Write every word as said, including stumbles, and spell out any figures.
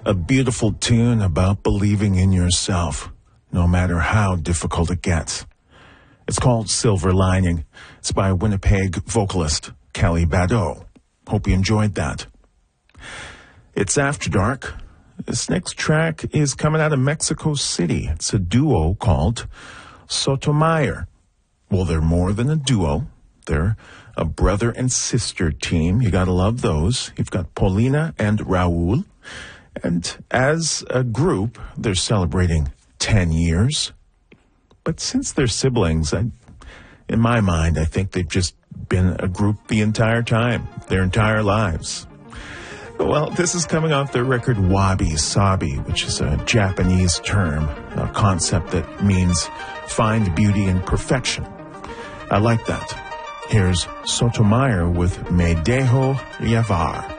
A beautiful tune about believing in yourself, no matter how difficult it gets. It's called Silver Lining. It's by Winnipeg vocalist Kelly Badeau. Hope you enjoyed that. It's After Dark. This next track is coming out of Mexico City. It's a duo called Sotomayor. Well, they're more than a duo. They're a brother and sister team. You gotta love those. You've got Paulina and Raul. And as a group, they're celebrating ten years. But since they're siblings, I, in my mind, I think they've just been a group the entire time, their entire lives. Well, this is coming off their record Wabi Sabi, which is a Japanese term, a concept that means find beauty in perfection. I like that. Here's Sotomayor with Me Dejo Llevar.